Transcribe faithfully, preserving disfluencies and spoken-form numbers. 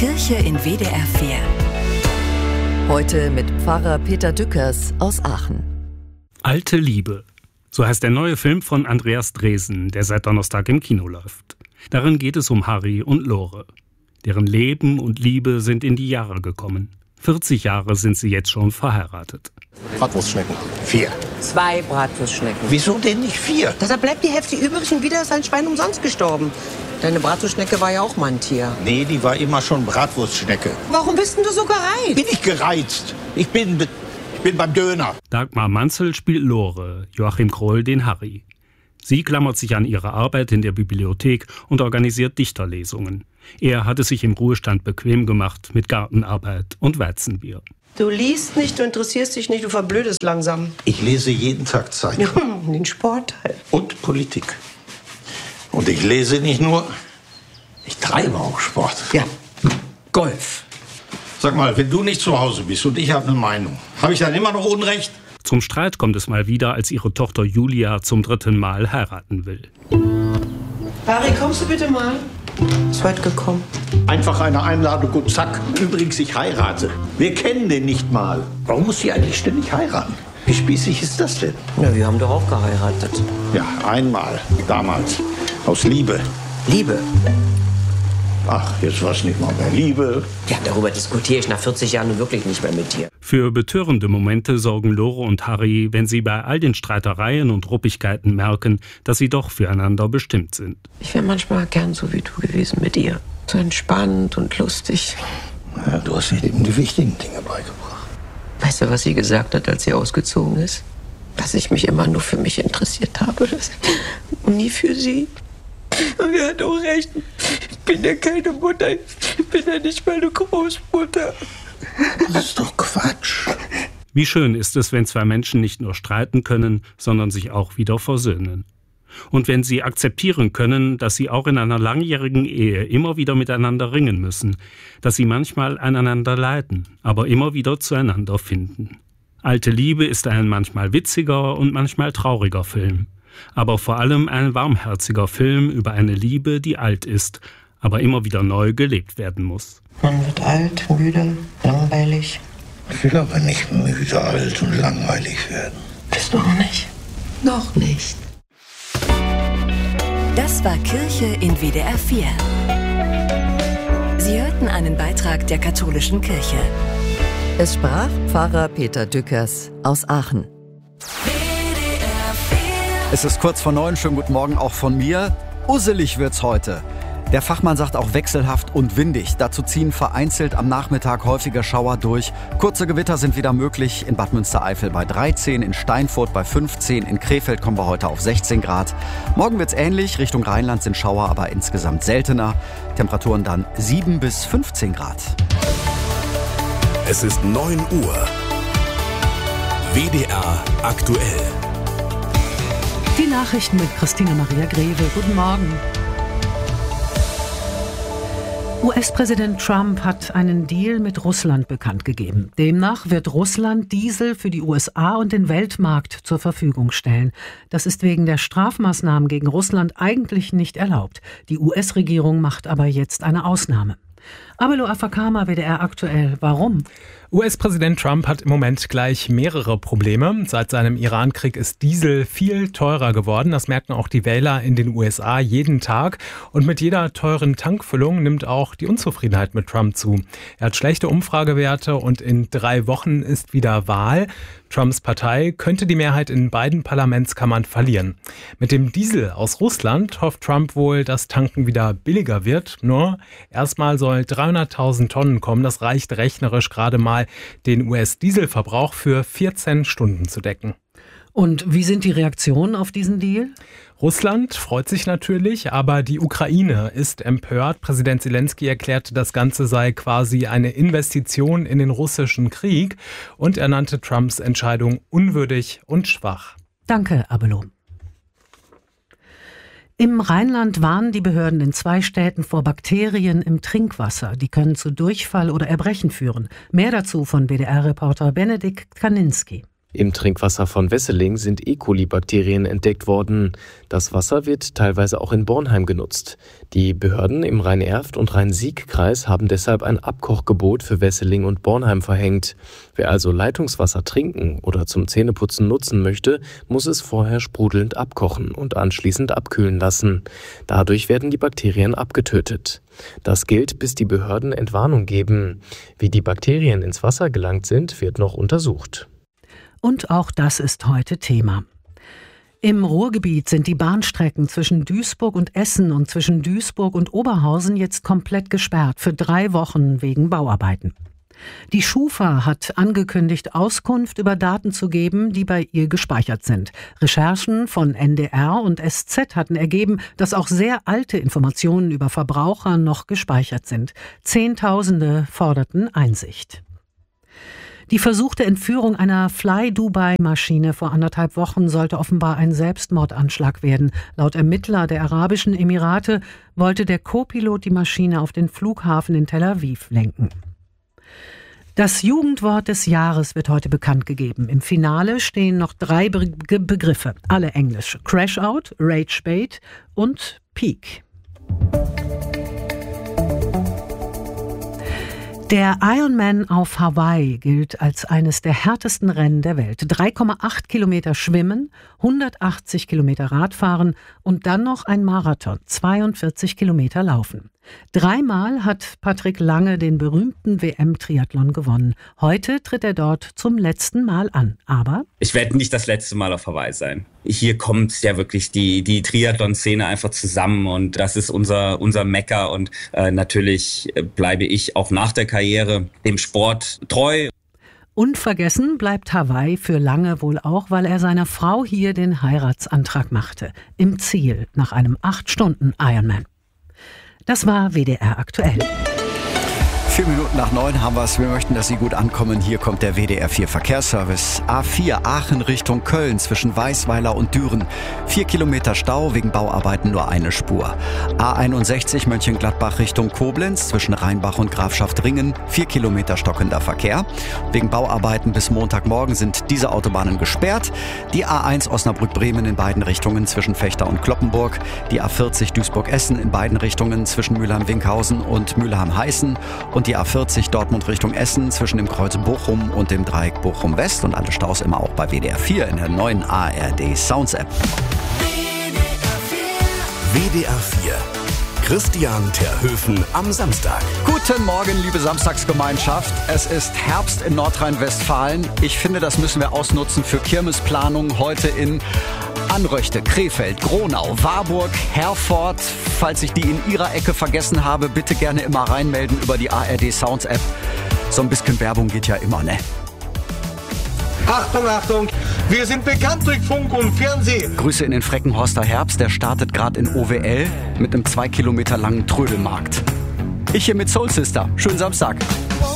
Kirche in W D R vier. Heute mit Pfarrer Peter Dückers aus Aachen. Alte Liebe. So heißt der neue Film von Andreas Dresen, der seit Donnerstag im Kino läuft. Darin geht es um Harry und Lore. Deren Leben und Liebe sind in die Jahre gekommen. vierzig Jahre sind sie jetzt schon verheiratet. Bratwurstschnecken. Vier. Zwei Bratwurstschnecken. Wieso denn nicht vier? Da bleibt die Hälfte übrig und wieder ist ein Schwein umsonst gestorben. Deine Bratwurstschnecke war ja auch mal ein Tier. Nee, die war immer schon Bratwurstschnecke. Warum bist denn du so gereizt? Bin ich gereizt? Ich bin, ich bin beim Döner. Dagmar Manzel spielt Lore, Joachim Kroll den Harry. Sie klammert sich an ihre Arbeit in der Bibliothek und organisiert Dichterlesungen. Er hatte sich im Ruhestand bequem gemacht mit Gartenarbeit und Weizenbier. Du liest nicht, du interessierst dich nicht, du verblödest langsam. Ich lese jeden Tag Zeitung. Ja, den Sportteil. Und Politik. Und ich lese nicht nur, ich treibe auch Sport. Ja, Golf. Sag mal, wenn du nicht zu Hause bist und ich habe eine Meinung, habe ich dann immer noch Unrecht? Zum Streit kommt es mal wieder, als ihre Tochter Julia zum dritten Mal heiraten will. Harry, kommst du bitte mal? Ist heute gekommen. Einfach eine Einladung und zack. Übrigens, ich heirate. Wir kennen den nicht mal. Warum muss sie eigentlich ständig heiraten? Wie spießig ist das denn? Na, wir haben doch auch geheiratet. Ja, einmal. Damals. Aus Liebe. Liebe? Ach, jetzt war es nicht mal mehr Liebe. Ja, darüber diskutiere ich nach vierzig Jahren nun wirklich nicht mehr mit dir. Für betörende Momente sorgen Lore und Harry, wenn sie bei all den Streitereien und Ruppigkeiten merken, dass sie doch füreinander bestimmt sind. Ich wäre manchmal gern so wie du gewesen mit ihr. So entspannt und lustig. Ja, du hast ihr eben die wichtigen Dinge beigebracht. Weißt du, was sie gesagt hat, als sie ausgezogen ist? Dass ich mich immer nur für mich interessiert habe. Und nie für sie. Und er hat auch recht. Ich bin ja keine Mutter. Ich bin ja nicht meine Großmutter. Das ist doch Quatsch. Wie schön ist es, wenn zwei Menschen nicht nur streiten können, sondern sich auch wieder versöhnen. Und wenn sie akzeptieren können, dass sie auch in einer langjährigen Ehe immer wieder miteinander ringen müssen, dass sie manchmal aneinander leiden, aber immer wieder zueinander finden. Alte Liebe ist ein manchmal witziger und manchmal trauriger Film. Aber vor allem ein warmherziger Film über eine Liebe, die alt ist, aber immer wieder neu gelebt werden muss. Man wird alt, müde, langweilig. Ich will aber nicht müde, alt und langweilig werden. Bist du auch nicht? Noch nicht. Das war Kirche in W D R vier. Sie hörten einen Beitrag der katholischen Kirche. Es sprach Pfarrer Peter Dückers aus Aachen. Es ist kurz vor neun, schönen guten Morgen auch von mir. Usselig wird's heute. Der Fachmann sagt auch wechselhaft und windig. Dazu ziehen vereinzelt am Nachmittag häufiger Schauer durch. Kurze Gewitter sind wieder möglich. In Bad Münstereifel bei dreizehn, in Steinfurt bei fünfzehn, in Krefeld kommen wir heute auf sechzehn Grad. Morgen wird's ähnlich. Richtung Rheinland sind Schauer aber insgesamt seltener. Temperaturen dann sieben bis fünfzehn Grad. Es ist neun Uhr. W D R aktuell. Die Nachrichten mit Christina Maria Greve. Guten Morgen. U S-Präsident Trump hat einen Deal mit Russland bekannt gegeben. Demnach wird Russland Diesel für die U S A und den Weltmarkt zur Verfügung stellen. Das ist wegen der Strafmaßnahmen gegen Russland eigentlich nicht erlaubt. Die U S-Regierung macht aber jetzt eine Ausnahme. Abelo Afakama, W D R aktuell. Warum? U S-Präsident Trump hat im Moment gleich mehrere Probleme. Seit seinem Irankrieg ist Diesel viel teurer geworden. Das merken auch die Wähler in den U S A jeden Tag. Und mit jeder teuren Tankfüllung nimmt auch die Unzufriedenheit mit Trump zu. Er hat schlechte Umfragewerte und in drei Wochen ist wieder Wahl. Trumps Partei könnte die Mehrheit in beiden Parlamentskammern verlieren. Mit dem Diesel aus Russland hofft Trump wohl, dass Tanken wieder billiger wird. Nur erstmal soll dreihunderttausend Tonnen kommen. Das reicht rechnerisch gerade mal, den U S-Dieselverbrauch für vierzehn Stunden zu decken. Und wie sind die Reaktionen auf diesen Deal? Russland freut sich natürlich, aber die Ukraine ist empört. Präsident Zelensky erklärte, das Ganze sei quasi eine Investition in den russischen Krieg und er nannte Trumps Entscheidung unwürdig und schwach. Danke, Abelo. Im Rheinland warnen die Behörden in zwei Städten vor Bakterien im Trinkwasser. Die können zu Durchfall oder Erbrechen führen. Mehr dazu von W D R-Reporter Benedikt Kaninski. Im Trinkwasser von Wesseling sind E. coli-Bakterien entdeckt worden. Das Wasser wird teilweise auch in Bornheim genutzt. Die Behörden im Rhein-Erft- und Rhein-Sieg-Kreis haben deshalb ein Abkochgebot für Wesseling und Bornheim verhängt. Wer also Leitungswasser trinken oder zum Zähneputzen nutzen möchte, muss es vorher sprudelnd abkochen und anschließend abkühlen lassen. Dadurch werden die Bakterien abgetötet. Das gilt, bis die Behörden Entwarnung geben. Wie die Bakterien ins Wasser gelangt sind, wird noch untersucht. Und auch das ist heute Thema. Im Ruhrgebiet sind die Bahnstrecken zwischen Duisburg und Essen und zwischen Duisburg und Oberhausen jetzt komplett gesperrt für drei Wochen wegen Bauarbeiten. Die Schufa hat angekündigt, Auskunft über Daten zu geben, die bei ihr gespeichert sind. Recherchen von N D R und S Z hatten ergeben, dass auch sehr alte Informationen über Verbraucher noch gespeichert sind. Zehntausende forderten Einsicht. Die versuchte Entführung einer Fly-Dubai-Maschine vor anderthalb Wochen sollte offenbar ein Selbstmordanschlag werden. Laut Ermittler der Arabischen Emirate wollte der Co-Pilot die Maschine auf den Flughafen in Tel Aviv lenken. Das Jugendwort des Jahres wird heute bekannt gegeben. Im Finale stehen noch drei Be- Begriffe, alle englisch. Crash-Out, Rage-Bait und Peak. Der Ironman auf Hawaii gilt als eines der härtesten Rennen der Welt. drei Komma acht Kilometer Schwimmen, hundertachtzig Kilometer Radfahren und dann noch ein Marathon, zweiundvierzig Kilometer Laufen. Dreimal hat Patrick Lange den berühmten W M-Triathlon gewonnen. Heute tritt er dort zum letzten Mal an. Aber ich werde nicht das letzte Mal auf Hawaii sein. Hier kommt ja wirklich die, die Triathlon-Szene einfach zusammen und das ist unser, unser Mekka. Und äh, natürlich bleibe ich auch nach der Karriere dem Sport treu. Unvergessen bleibt Hawaii für Lange wohl auch, weil er seiner Frau hier den Heiratsantrag machte. Im Ziel nach einem acht Stunden Ironman. Das war W D R aktuell. Vier Minuten nach neun haben wir es. Wir möchten, dass Sie gut ankommen. Hier kommt der W D R vier Verkehrsservice. A vier Aachen Richtung Köln zwischen Weißweiler und Düren. Vier Kilometer Stau, wegen Bauarbeiten nur eine Spur. A einundsechzig Mönchengladbach Richtung Koblenz zwischen Rheinbach und Grafschaft Ringen. Vier Kilometer stockender Verkehr. Wegen Bauarbeiten bis Montagmorgen sind diese Autobahnen gesperrt. Die A eins Osnabrück-Bremen in beiden Richtungen zwischen Vechta und Kloppenburg. Die A vierzig Duisburg-Essen in beiden Richtungen zwischen Mülheim-Winkhausen und Mülheim-Heißen. Und die A vierzig Dortmund Richtung Essen zwischen dem Kreuz Bochum und dem Dreieck Bochum West. Und alle Staus immer auch bei W D R vier in der neuen A R D Sounds App. W D R vier. Christian Terhöfen am Samstag. Guten Morgen, liebe Samstagsgemeinschaft. Es ist Herbst in Nordrhein-Westfalen. Ich finde, das müssen wir ausnutzen für Kirmesplanung heute in Anröchte, Krefeld, Gronau, Warburg, Herford. Falls ich die in Ihrer Ecke vergessen habe, bitte gerne immer reinmelden über die A R D Sounds App. So ein bisschen Werbung geht ja immer, ne? Achtung, Achtung, wir sind bekannt durch Funk und Fernsehen. Grüße in den Freckenhorster Herbst, der startet gerade in O W L mit einem zwei Kilometer langen Trödelmarkt. Ich hier mit Soul Sister. Schönen Samstag.